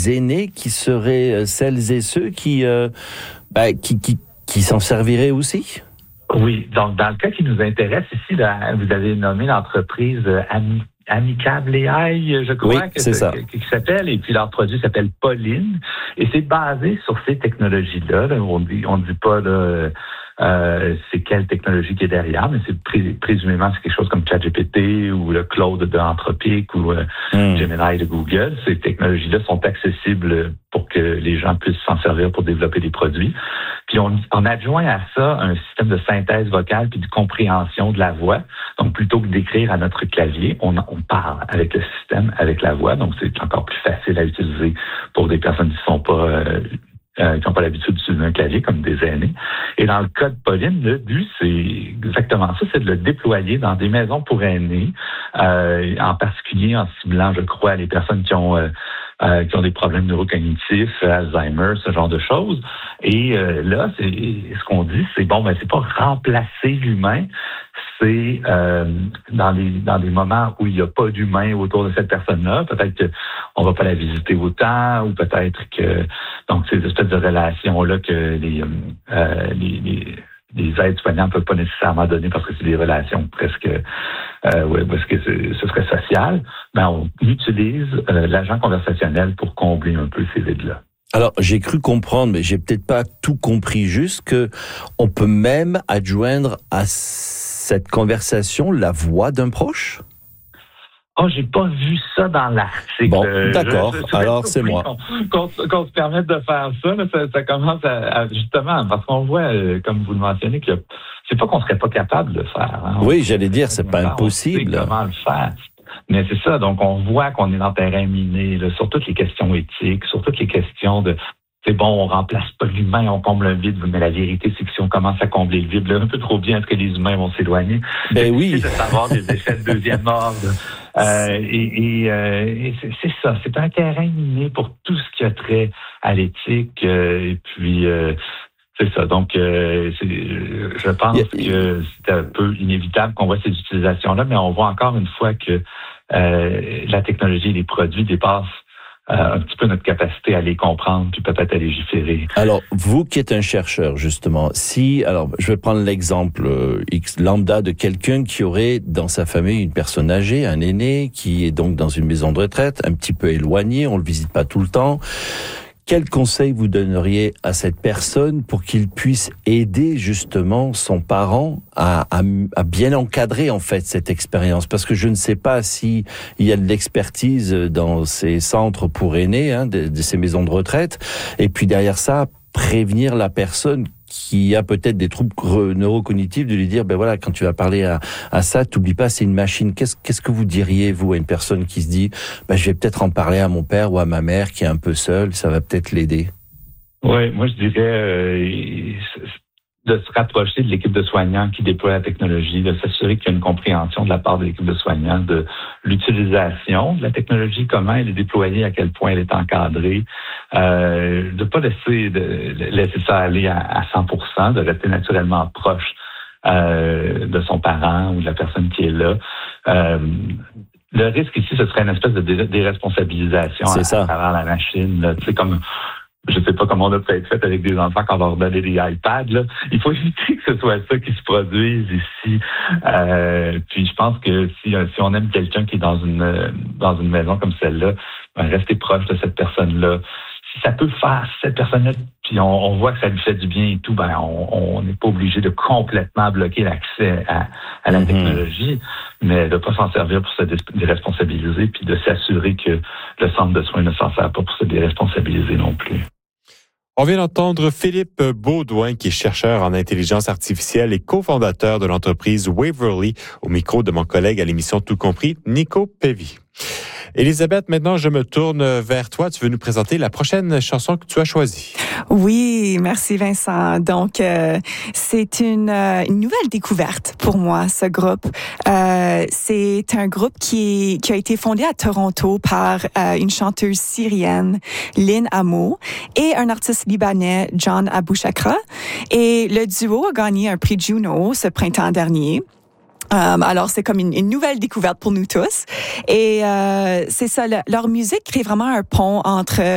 les aînés qui seraient celles et ceux qui s'en serviraient aussi? Oui, donc dans le cas qui nous intéresse ici, vous avez nommé l'entreprise Amicable AI, je crois, oui, c'est ça. Qui s'appelle, et puis leur produit s'appelle Pauline, et c'est basé sur ces technologies-là. Là, on dit pas là, c'est quelle technologie qui est derrière, mais c'est présumément c'est quelque chose comme ChatGPT ou le Claude d'Anthropic ou Gemini de Google. Ces technologies-là sont accessibles pour que les gens puissent s'en servir pour développer des produits. Puis on adjoint à ça un système de synthèse vocale puis de compréhension de la voix. Donc plutôt que d'écrire à notre clavier, on parle avec le système, avec la voix. Donc c'est encore plus facile à utiliser pour des personnes qui n'ont pas l'habitude d'utiliser un clavier, comme des aînés. Et dans le cas de Pauline, le but, c'est exactement ça, c'est de le déployer dans des maisons pour aînés, en particulier en ciblant, je crois, les personnes qui ont des problèmes neurocognitifs, Alzheimer, ce genre de choses. Et là, ce qu'on dit, c'est c'est pas remplacer l'humain, c'est dans des moments où il n'y a pas d'humain autour de cette personne-là, peut-être qu'on va pas la visiter autant, ou peut-être que donc ces espèces de relations-là que les aides-soignants ne peuvent pas nécessairement donner parce que c'est des relations presque parce que ce serait social, on utilise l'agent conversationnel pour combler un peu ces vides-là. Alors, j'ai cru comprendre, mais j'ai peut-être pas tout compris, juste que on peut même adjoindre à cette conversation la voix d'un proche? Oh, j'ai pas vu ça dans l'article. Bon, d'accord. Alors, c'est moi. Qu'on se permette de faire ça, là, ça commence à justement, parce qu'on voit, comme vous le mentionnez, que c'est pas qu'on serait pas capable de le faire. Hein. Oui, j'allais dire, c'est pas impossible. On sait comment le faire. Mais c'est ça, donc on voit qu'on est dans le terrain miné, là, sur toutes les questions éthiques, sur toutes les questions de c'est bon, on remplace pas l'humain, on comble un vide, mais la vérité, c'est que si on commence à combler le vide, là, un peu trop bien, est-ce que les humains vont s'éloigner? Oui. C'est de savoir des effets de deuxième ordre. Et c'est ça, c'est un terrain miné pour tout ce qui a trait à l'éthique, et puis c'est ça. Donc, je pense que c'est un peu inévitable qu'on voit ces utilisations-là, mais on voit encore une fois que la technologie et les produits dépassent un petit peu notre capacité à les comprendre, puis peut-être à légiférer. Alors, vous qui êtes un chercheur, justement, je vais prendre l'exemple lambda de quelqu'un qui aurait dans sa famille une personne âgée, un aîné, qui est donc dans une maison de retraite, un petit peu éloigné, on le visite pas tout le temps. Quel conseil vous donneriez à cette personne pour qu'il puisse aider justement son parent à bien encadrer en fait cette expérience? Parce que je ne sais pas si il y a de l'expertise dans ces centres pour aînés, de ces maisons de retraite, et puis derrière ça, prévenir la personne qui a peut-être des troubles neurocognitifs, de lui dire, quand tu vas parler à ça, t'oublies pas, c'est une machine. Qu'est-ce que vous diriez, vous, à une personne qui se dit, je vais peut-être en parler à mon père ou à ma mère qui est un peu seule, ça va peut-être l'aider? Oui, moi, je dirais de se rapprocher de l'équipe de soignants qui déploie la technologie, de s'assurer qu'il y a une compréhension de la part de l'équipe de soignants de l'utilisation de la technologie, comment elle est déployée, à quel point elle est encadrée, de pas laisser ça aller à 100%, de rester naturellement proche de son parent ou de la personne qui est là. Le risque ici, ce serait une espèce de déresponsabilisation à travers la machine. C'est comme je sais pas comment on a peut-être fait avec des enfants quand on leur donnait des iPads. Là. Il faut éviter que ce soit ça qui se produise ici. Puis je pense que si on aime quelqu'un qui est dans une maison comme celle-là, rester proche de cette personne-là. Si ça peut faire cette personne-là, puis on voit que ça lui fait du bien et tout, on n'est pas obligé de complètement bloquer l'accès à la technologie, mais de pas s'en servir pour se déresponsabiliser, puis de s'assurer que le centre de soins ne s'en sert pas pour se déresponsabiliser non plus. On vient d'entendre Philippe Baudouin, qui est chercheur en intelligence artificielle et cofondateur de l'entreprise Waverly, au micro de mon collègue à l'émission Tout compris, Nico Pévy. Élisabeth, maintenant, je me tourne vers toi. Tu veux nous présenter la prochaine chanson que tu as choisie. Oui, merci Vincent. Donc, c'est une nouvelle découverte pour moi, ce groupe. C'est un groupe qui a été fondé à Toronto par une chanteuse syrienne, Lynn Amo, et un artiste libanais, John Abouchakra. Et le duo a gagné un prix Juno ce printemps dernier. Alors, c'est comme une nouvelle découverte pour nous tous. Et c'est ça, leur musique crée vraiment un pont entre